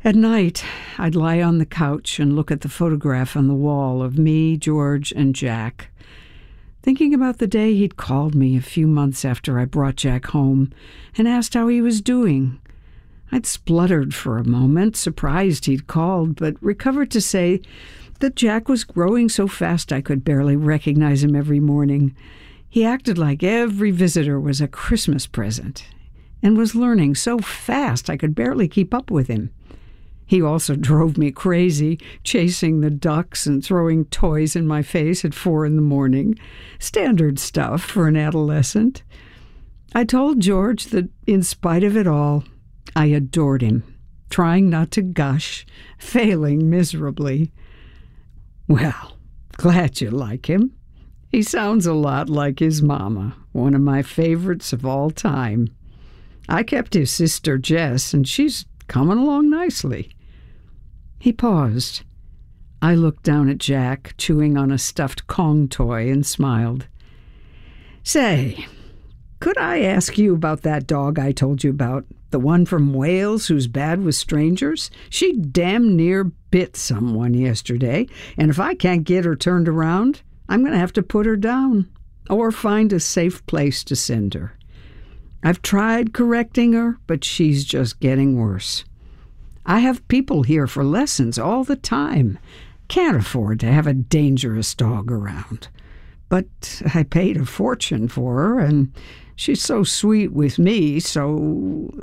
At night, I'd lie on the couch and look at the photograph on the wall of me, George, and Jack, thinking about the day he'd called me a few months after I brought Jack home and asked how he was doing. I'd spluttered for a moment, surprised he'd called, but recovered to say that Jack was growing so fast I could barely recognize him every morning. He acted like every visitor was a Christmas present and was learning so fast I could barely keep up with him. He also drove me crazy, chasing the ducks and throwing toys in my face at 4 a.m. Standard stuff for an adolescent. I told George that in spite of it all, I adored him, trying not to gush, failing miserably. "Well, glad you like him. He sounds a lot like his mama, one of my favorites of all time. I kept his sister Jess, and she's coming along nicely." He paused. I looked down at Jack, chewing on a stuffed Kong toy, and smiled. "Say, could I ask you about that dog I told you about? The one from Wales who's bad with strangers? She damn near bit someone yesterday, and if I can't get her turned around, I'm going to have to put her down or find a safe place to send her. I've tried correcting her, but she's just getting worse. I have people here for lessons all the time. Can't afford to have a dangerous dog around. But I paid a fortune for her, and she's so sweet with me, so..."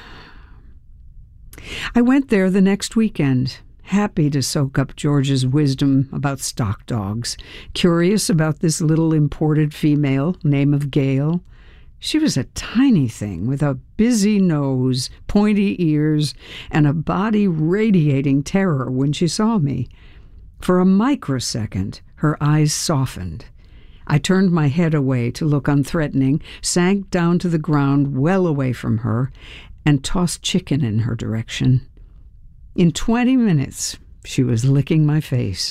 I went there the next weekend, happy to soak up George's wisdom about stock dogs, curious about this little imported female, name of Gail. She was a tiny thing with a busy nose, pointy ears, and a body radiating terror when she saw me. For a microsecond, her eyes softened. I turned my head away to look unthreatening, sank down to the ground well away from her, and tossed chicken in her direction. In 20 minutes, she was licking my face.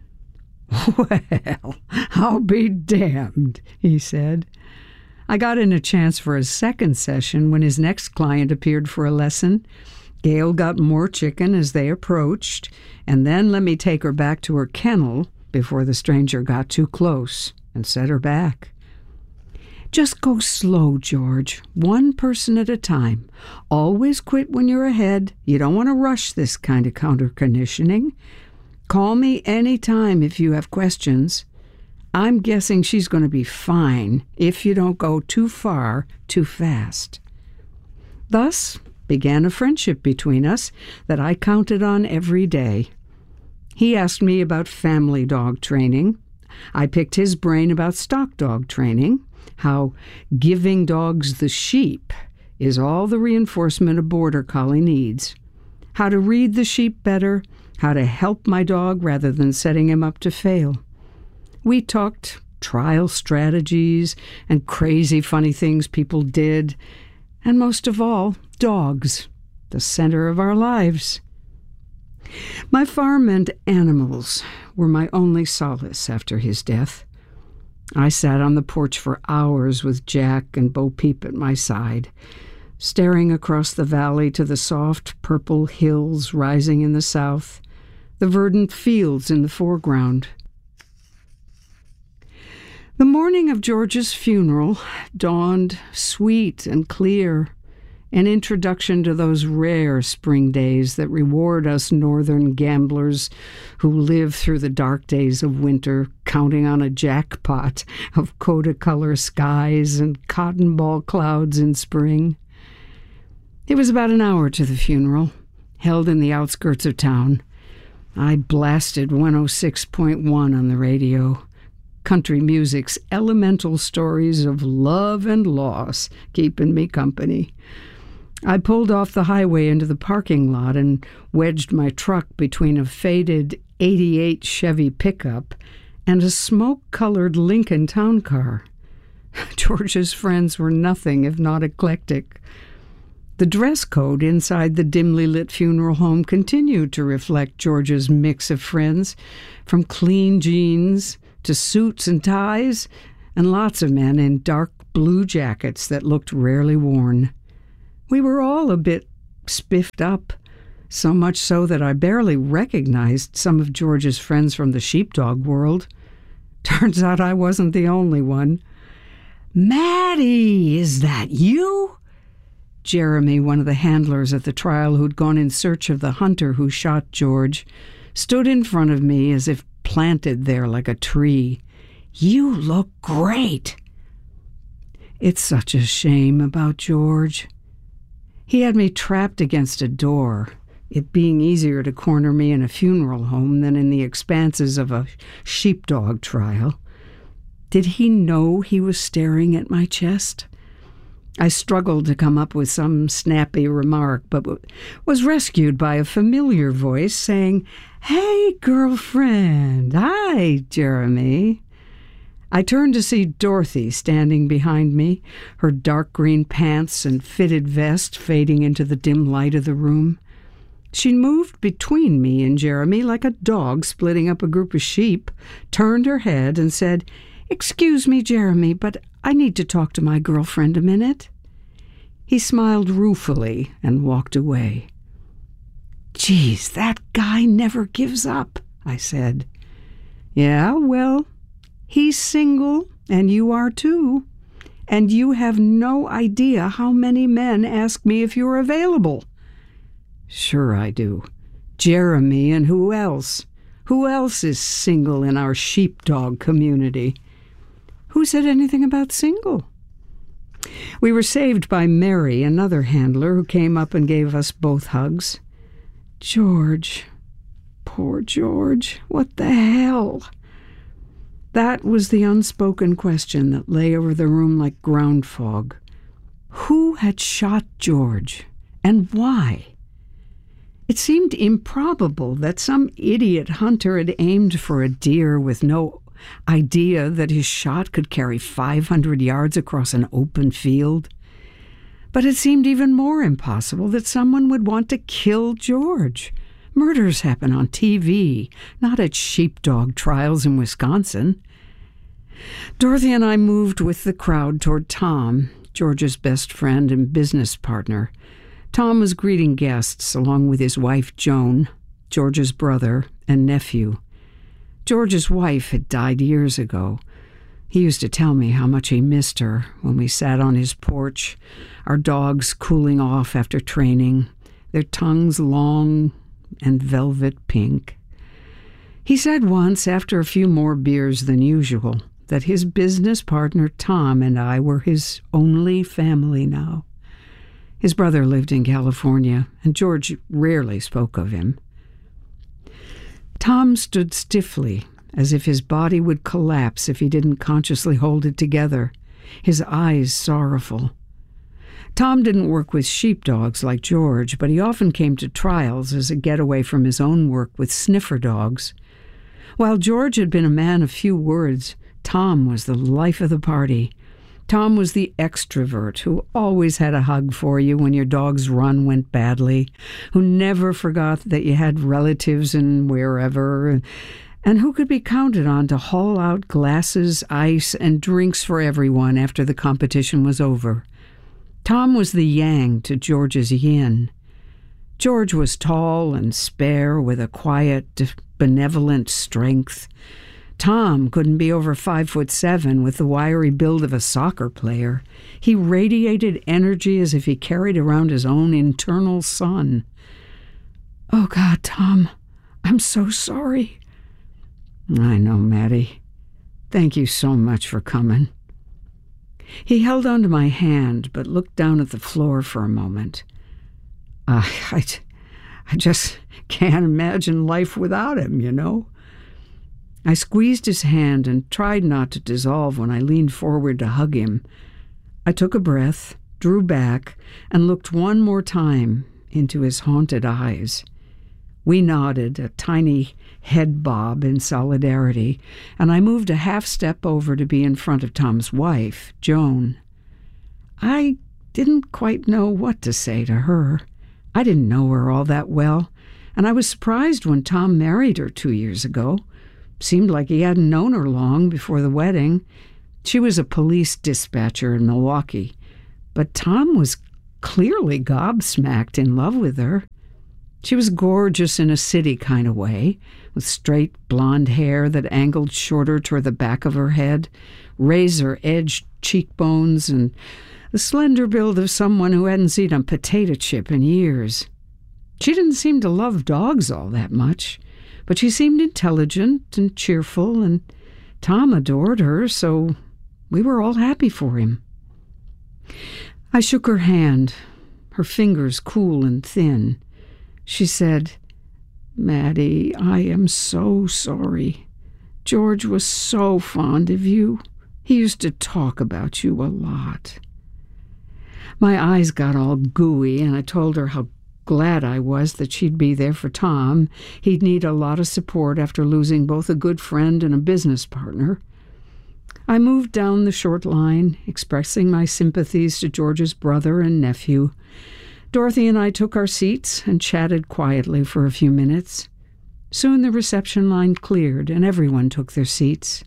"Well, I'll be damned," he said. I got in a chance for a second session when his next client appeared for a lesson. Gail got more chicken as they approached, and then let me take her back to her kennel before the stranger got too close and set her back. "Just go slow, George, one person at a time. Always quit when you're ahead. You don't want to rush this kind of counter-conditioning. Call me any time if you have questions. I'm guessing she's going to be fine if you don't go too far, too fast." Thus began a friendship between us that I counted on every day. He asked me about family dog training. I picked his brain about stock dog training, how giving dogs the sheep is all the reinforcement a border collie needs, how to read the sheep better, how to help my dog rather than setting him up to fail. We talked trial strategies and crazy funny things people did, and most of all, dogs, the center of our lives. My farm and animals were my only solace after his death. I sat on the porch for hours with Jack and Bo Peep at my side, staring across the valley to the soft purple hills rising in the south, the verdant fields in the foreground. The morning of George's funeral dawned sweet and clear, an introduction to those rare spring days that reward us northern gamblers who live through the dark days of winter, counting on a jackpot of coda-color skies and cotton ball clouds in spring. It was about an hour to the funeral, held in the outskirts of town. I blasted 106.1 on the radio. Country music's elemental stories of love and loss keeping me company. I pulled off the highway into the parking lot and wedged my truck between a faded '88 Chevy pickup and a smoke-colored Lincoln town car. George's friends were nothing if not eclectic. The dress code inside the dimly lit funeral home continued to reflect George's mix of friends, from clean jeans to suits and ties, and lots of men in dark blue jackets that looked rarely worn. We were all a bit spiffed up, so much so that I barely recognized some of George's friends from the sheepdog world. Turns out I wasn't the only one. "Maddie, is that you?" Jeremy, one of the handlers at the trial who'd gone in search of the hunter who shot George, stood in front of me as if planted there like a tree. "You look great." It's such a shame about George. He had me trapped against a door, it being easier to corner me in a funeral home than in the expanses of a sheepdog trial. Did he know he was staring at my chest? I struggled to come up with some snappy remark, but was rescued by a familiar voice saying, "Hey, girlfriend. Hi, Jeremy." I turned to see Dorothy standing behind me, her dark green pants and fitted vest fading into the dim light of the room. She moved between me and Jeremy like a dog splitting up a group of sheep, turned her head and said, "Excuse me, Jeremy, but I need to talk to my girlfriend a minute." He smiled ruefully and walked away. "Geez, that guy never gives up," I said. "Yeah, well, he's single, and you are too. And you have no idea how many men ask me if you're available." "Sure I do. Jeremy and who else? Who else is single in our sheepdog community?" "Who said anything about single?" We were saved by Mary, another handler, who came up and gave us both hugs. "George, poor George, what the hell?" That was the unspoken question that lay over the room like ground fog. Who had shot George, and why? It seemed improbable that some idiot hunter had aimed for a deer with no idea that his shot could carry 500 yards across an open field. But it seemed even more impossible that someone would want to kill George. Murders happen on TV, not at sheepdog trials in Wisconsin. Dorothy and I moved with the crowd toward Tom, George's best friend and business partner. Tom was greeting guests along with his wife Joan, George's brother, and nephew. George's wife had died years ago. He used to tell me how much he missed her when we sat on his porch, our dogs cooling off after training, their tongues long and velvet pink. He said once, after a few more beers than usual, that his business partner Tom and I were his only family now. His brother lived in California, and George rarely spoke of him. Tom stood stiffly, as if his body would collapse if he didn't consciously hold it together, his eyes sorrowful. Tom didn't work with sheepdogs like George, but he often came to trials as a getaway from his own work with sniffer dogs. While George had been a man of few words, Tom was the life of the party. Tom was the extrovert who always had a hug for you when your dog's run went badly, who never forgot that you had relatives in wherever, and who could be counted on to haul out glasses, ice, and drinks for everyone after the competition was over. Tom was the yang to George's yin. George was tall and spare with a quiet, benevolent strength. Tom couldn't be over 5'7" with the wiry build of a soccer player. He radiated energy as if he carried around his own internal sun. "Oh, God, Tom, I'm so sorry." "I know, Maddie. Thank you so much for coming." He held onto my hand, but looked down at the floor for a moment. I just can't imagine life without him, you know." I squeezed his hand and tried not to dissolve when I leaned forward to hug him. I took a breath, drew back, and looked one more time into his haunted eyes. We nodded, a tiny head bob in solidarity, and I moved a half step over to be in front of Tom's wife, Joan. I didn't quite know what to say to her. I didn't know her all that well, and I was surprised when Tom married her 2 years ago. Seemed like he hadn't known her long before the wedding. She was a police dispatcher in Milwaukee, but Tom was clearly gobsmacked in love with her. She was gorgeous in a city kind of way, with straight blonde hair that angled shorter toward the back of her head, razor-edged cheekbones, and the slender build of someone who hadn't seen a potato chip in years. She didn't seem to love dogs all that much, but she seemed intelligent and cheerful, and Tom adored her, so we were all happy for him. I shook her hand, her fingers cool and thin. She said, "Maddie, I am so sorry. George was so fond of you. He used to talk about you a lot." My eyes got all gooey, and I told her how glad I was that she'd be there for Tom. He'd need a lot of support after losing both a good friend and a business partner. I moved down the short line, expressing my sympathies to George's brother and nephew. Dorothy and I took our seats and chatted quietly for a few minutes. Soon the reception line cleared and everyone took their seats.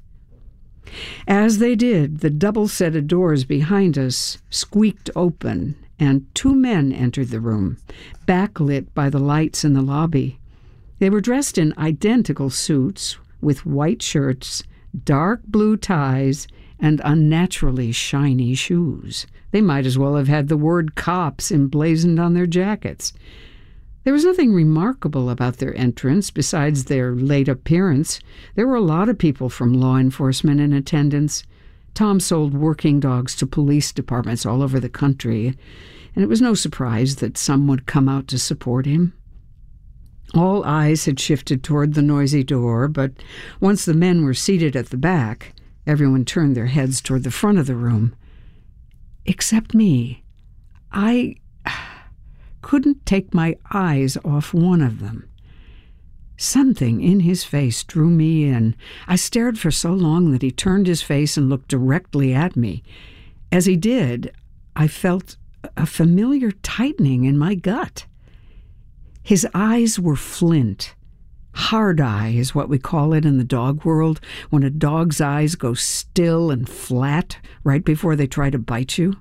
As they did, the double set of doors behind us squeaked open, and 2 men entered the room, backlit by the lights in the lobby. They were dressed in identical suits, with white shirts, dark blue ties, and unnaturally shiny shoes. They might as well have had the word cops emblazoned on their jackets. There was nothing remarkable about their entrance besides their late appearance. There were a lot of people from law enforcement in attendance. Tom sold working dogs to police departments all over the country, and it was no surprise that some would come out to support him. All eyes had shifted toward the noisy door, but once the men were seated at the back, everyone turned their heads toward the front of the room. Except me. I couldn't take my eyes off one of them. Something in his face drew me in. I stared for so long that he turned his face and looked directly at me. As he did, I felt a familiar tightening in my gut. His eyes were flint. Hard eye is what we call it in the dog world, when a dog's eyes go still and flat right before they try to bite you.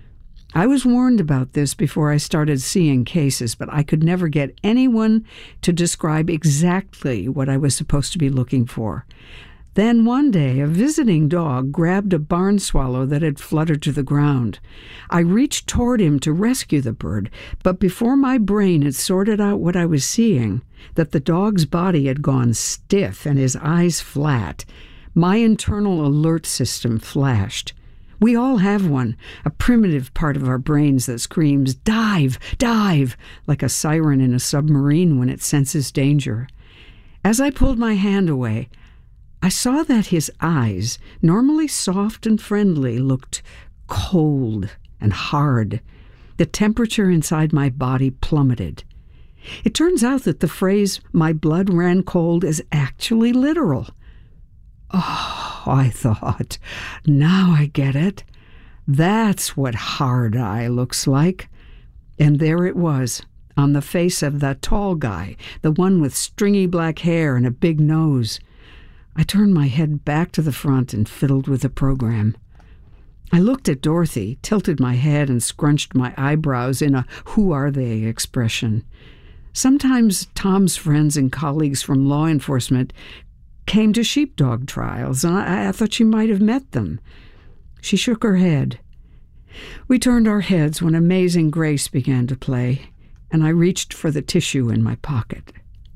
I was warned about this before I started seeing cases, but I could never get anyone to describe exactly what I was supposed to be looking for. Then one day, a visiting dog grabbed a barn swallow that had fluttered to the ground. I reached toward him to rescue the bird, but before my brain had sorted out what I was seeing, that the dog's body had gone stiff and his eyes flat, my internal alert system flashed. We all have one, a primitive part of our brains that screams, "Dive! Dive!" like a siren in a submarine when it senses danger. As I pulled my hand away, I saw that his eyes, normally soft and friendly, looked cold and hard. The temperature inside my body plummeted. It turns out that the phrase, "my blood ran cold," is actually literal. Oh, I thought, now I get it. That's what hard eye looks like. And there it was, on the face of that tall guy, the one with stringy black hair and a big nose. I turned my head back to the front and fiddled with the program. I looked at Dorothy, tilted my head, and scrunched my eyebrows in a "who are they" expression. Sometimes Tom's friends and colleagues from law enforcement came to sheepdog trials, and I thought she might have met them. She shook her head. We turned our heads when Amazing Grace began to play, and I reached for the tissue in my pocket.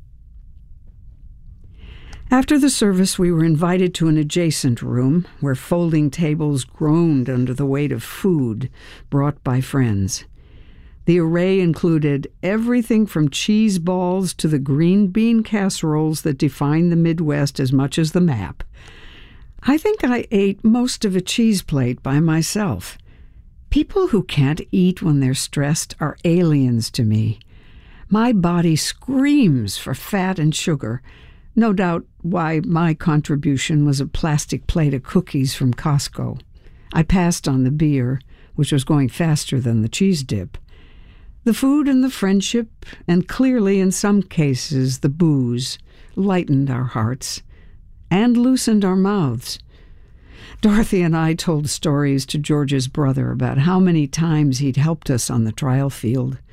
After the service, we were invited to an adjacent room where folding tables groaned under the weight of food brought by friends. The array included everything from cheese balls to the green bean casseroles that define the Midwest as much as the map. I think I ate most of a cheese plate by myself. People who can't eat when they're stressed are aliens to me. My body screams for fat and sugar. No doubt why my contribution was a plastic plate of cookies from Costco. I passed on the beer, which was going faster than the cheese dip. The food and the friendship, and clearly in some cases the booze, lightened our hearts and loosened our mouths. Dorothy and I told stories to George's brother about how many times he'd helped us on the trial field.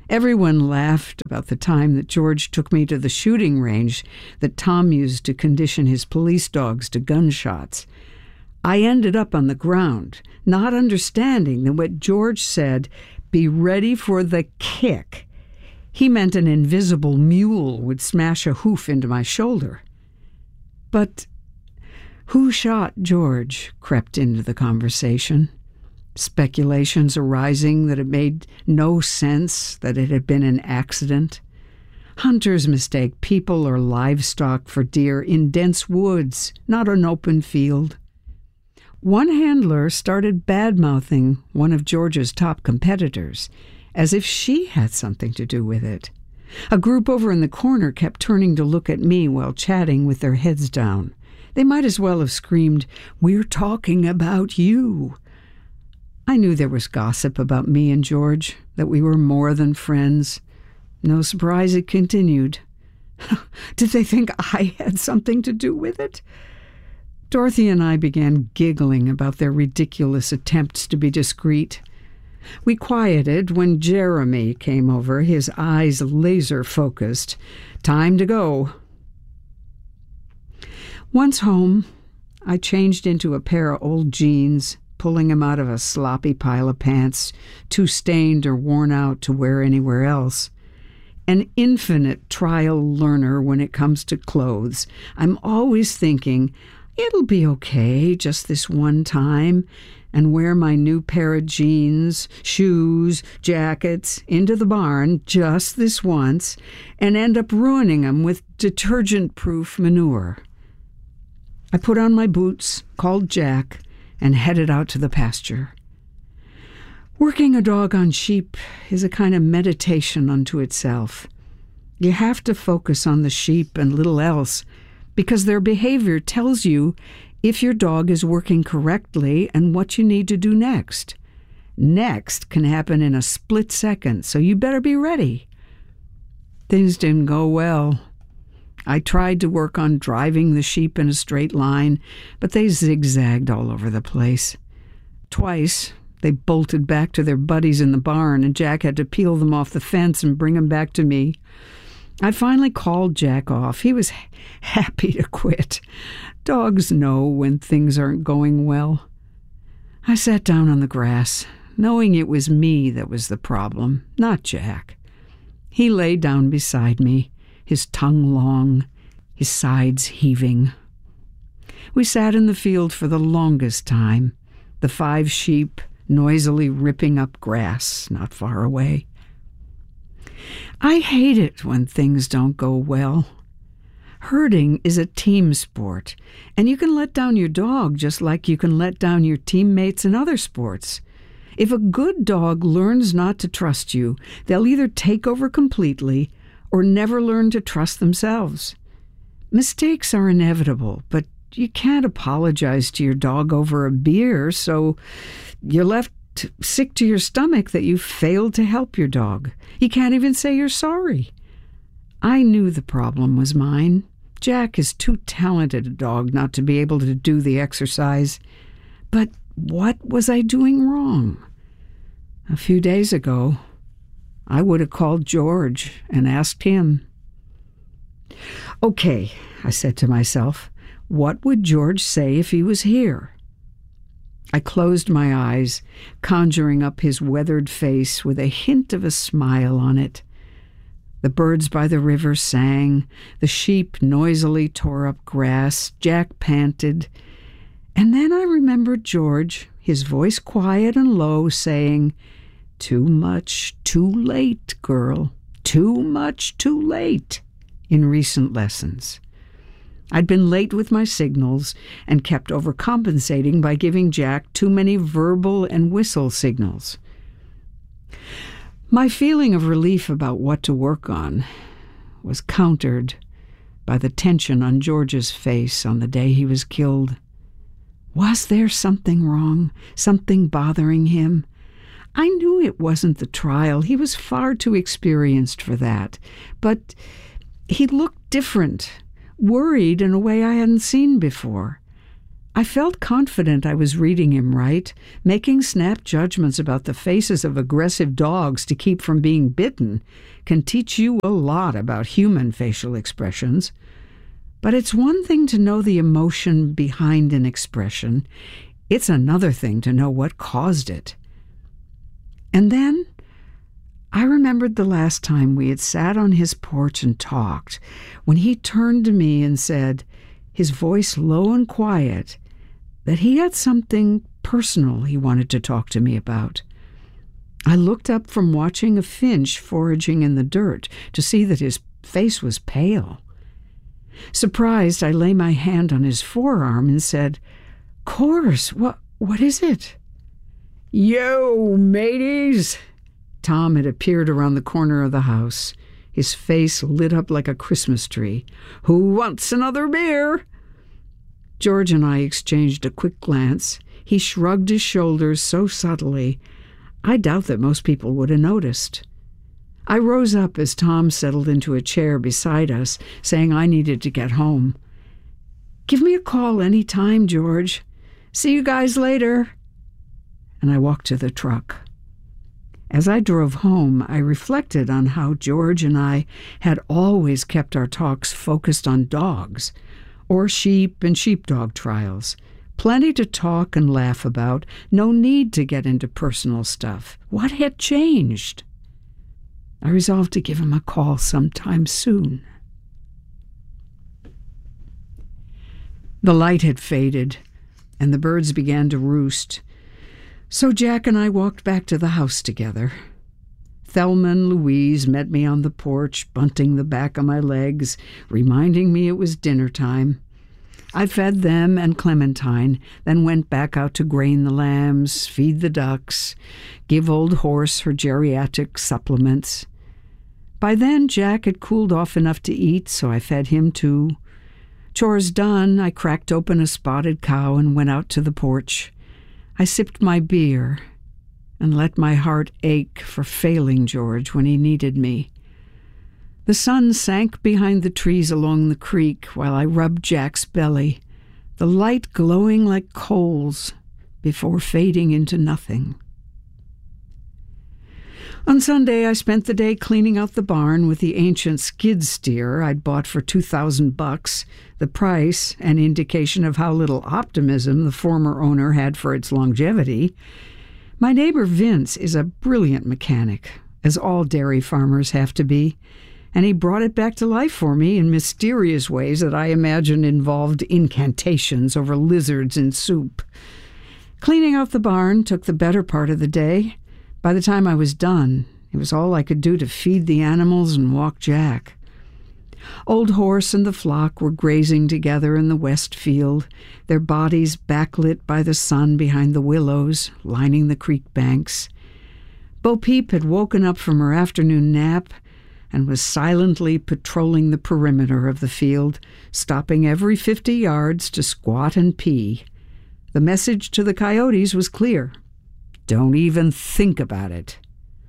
Everyone laughed about the time that George took me to the shooting range that Tom used to condition his police dogs to gunshots. I ended up on the ground, not understanding that what George said, "Be ready for the kick," he meant an invisible mule would smash a hoof into my shoulder. But who shot George crept into the conversation. Speculations arising that it made no sense, that it had been an accident. Hunters mistake people or livestock for deer in dense woods, not an open field. One handler started bad-mouthing one of George's top competitors, as if she had something to do with it. A group over in the corner kept turning to look at me while chatting with their heads down. They might as well have screamed, "We're talking about you." I knew there was gossip about me and George, that we were more than friends. No surprise it continued. Did they think I had something to do with it? Dorothy and I began giggling about their ridiculous attempts to be discreet. We quieted when Jeremy came over, his eyes laser-focused. Time to go. Once home, I changed into a pair of old jeans, pulling him out of a sloppy pile of pants, too stained or worn out to wear anywhere else. An infinite trial learner when it comes to clothes. I'm always thinking, it'll be okay just this one time, and wear my new pair of jeans, shoes, jackets into the barn just this once, and end up ruining them with detergent-proof manure. I put on my boots, called Jack, and headed out to the pasture. Working a dog on sheep is a kind of meditation unto itself. You have to focus on the sheep and little else, because their behavior tells you if your dog is working correctly and what you need to do next. Next can happen in a split second, so you better be ready. Things didn't go well. I tried to work on driving the sheep in a straight line, but they zigzagged all over the place. Twice, they bolted back to their buddies in the barn, and Jack had to peel them off the fence and bring them back to me. I finally called Jack off. He was happy to quit. Dogs know when things aren't going well. I sat down on the grass, knowing it was me that was the problem, not Jack. He lay down beside me, his tongue long, his sides heaving. We sat in the field for the longest time, the 5 sheep noisily ripping up grass not far away. I hate it when things don't go well. Herding is a team sport, and you can let down your dog just like you can let down your teammates in other sports. If a good dog learns not to trust you, they'll either take over completely or never learn to trust themselves. Mistakes are inevitable, but you can't apologize to your dog over a beer, so you're left sick to your stomach that you failed to help your dog. You can't even say you're sorry. I knew the problem was mine. Jack is too talented a dog not to be able to do the exercise. But what was I doing wrong? A few days ago, I would have called George and asked him. Okay, I said to myself, what would George say if he was here? I closed my eyes, conjuring up his weathered face with a hint of a smile on it. The birds by the river sang, the sheep noisily tore up grass, Jack panted, and then I remembered George, his voice quiet and low, saying, "Too much, too late, girl, too much, too late," in recent lessons. I'd been late with my signals and kept overcompensating by giving Jack too many verbal and whistle signals. My feeling of relief about what to work on was countered by the tension on George's face on the day he was killed. Was there something wrong, something bothering him? I knew it wasn't the trial. He was far too experienced for that. But he looked different, worried in a way I hadn't seen before. I felt confident I was reading him right. Making snap judgments about the faces of aggressive dogs to keep from being bitten can teach you a lot about human facial expressions. But it's one thing to know the emotion behind an expression. It's another thing to know what caused it. And then I remembered the last time we had sat on his porch and talked, when he turned to me and said, his voice low and quiet, that he had something personal he wanted to talk to me about. I looked up from watching a finch foraging in the dirt to see that his face was pale. Surprised, I lay my hand on his forearm and said, "Course, what is it?" "Yo, mateys!" Tom had appeared around the corner of the house. His face lit up like a Christmas tree. "Who wants another beer?" George and I exchanged a quick glance. He shrugged his shoulders so subtly, I doubt that most people would have noticed. I rose up as Tom settled into a chair beside us, saying I needed to get home. "Give me a call any time, George. See you guys later." And I walked to the truck. As I drove home, I reflected on how George and I had always kept our talks focused on dogs, or sheep and sheepdog trials. Plenty to talk and laugh about, no need to get into personal stuff. What had changed? I resolved to give him a call sometime soon. The light had faded, and the birds began to roost. So Jack and I walked back to the house together. Thelma and Louise met me on the porch, bunting the back of my legs, reminding me it was dinner time. I fed them and Clementine, then went back out to grain the lambs, feed the ducks, give Old Horse her geriatric supplements. By then, Jack had cooled off enough to eat, so I fed him too. Chores done, I cracked open a spotted cow and went out to the porch. I sipped my beer and let my heart ache for failing George when he needed me. The sun sank behind the trees along the creek while I rubbed Jack's belly, the light glowing like coals before fading into nothing. On Sunday, I spent the day cleaning out the barn with the ancient skid steer I'd bought for $2,000, the price an indication of how little optimism the former owner had for its longevity. My neighbor Vince is a brilliant mechanic, as all dairy farmers have to be, and he brought it back to life for me in mysterious ways that I imagine involved incantations over lizards in soup. Cleaning out the barn took the better part of the day. By the time I was done, it was all I could do to feed the animals and walk Jack. Old Horse and the flock were grazing together in the west field, their bodies backlit by the sun behind the willows lining the creek banks. Bo Peep had woken up from her afternoon nap and was silently patrolling the perimeter of the field, stopping every 50 yards to squat and pee. The message to the coyotes was clear. Don't even think about it.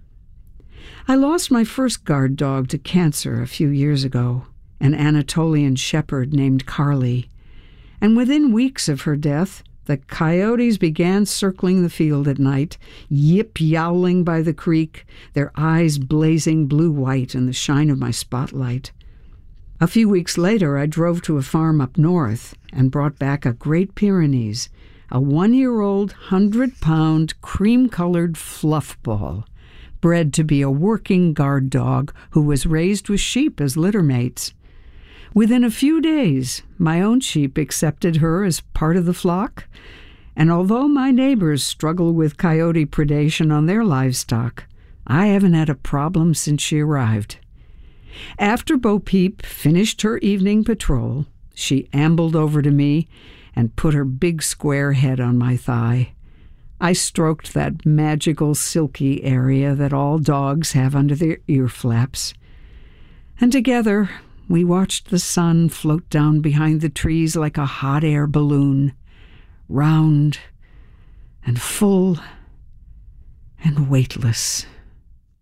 I lost my first guard dog to cancer a few years ago, an Anatolian shepherd named Carly, and within weeks of her death, the coyotes began circling the field at night, yip-yowling by the creek, their eyes blazing blue-white in the shine of my spotlight. A few weeks later, I drove to a farm up north and brought back a Great Pyrenees, a 1-year-old 100-pound cream-colored fluff ball, bred to be a working guard dog who was raised with sheep as litter mates. Within a few days, my own sheep accepted her as part of the flock, and although my neighbors struggle with coyote predation on their livestock, I haven't had a problem since she arrived. After Bo Peep finished her evening patrol, she ambled over to me and put her big square head on my thigh. I stroked that magical silky area that all dogs have under their ear flaps. And together, we watched the sun float down behind the trees like a hot air balloon, round and full and weightless.